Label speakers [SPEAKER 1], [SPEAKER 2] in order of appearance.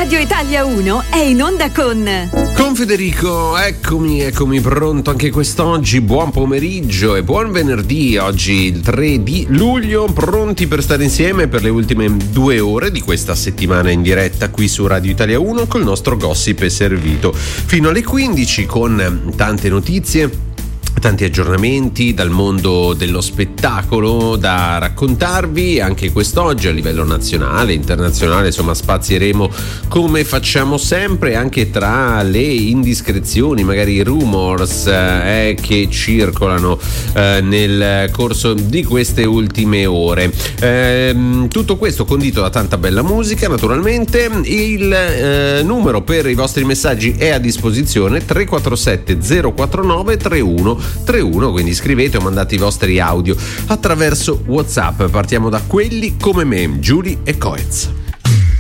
[SPEAKER 1] Radio Italia 1 è in onda con
[SPEAKER 2] Federico. Eccomi pronto anche quest'oggi. Buon pomeriggio e buon venerdì. Oggi il 3 di luglio, pronti per stare insieme per le ultime 2 ore di questa settimana in diretta qui su Radio Italia 1 col nostro Gossip è servito fino alle 15 con tante notizie, tanti aggiornamenti dal mondo dello spettacolo da raccontarvi anche quest'oggi a livello nazionale, internazionale. Insomma, spazieremo come facciamo sempre anche tra le indiscrezioni, magari i rumors che circolano nel corso di queste ultime ore. Tutto questo condito da tanta bella musica, naturalmente. Il numero per i vostri messaggi è a disposizione: 347 049 31, quindi scrivete o mandate i vostri audio attraverso WhatsApp. Partiamo da quelli come me, Giulia e Coez.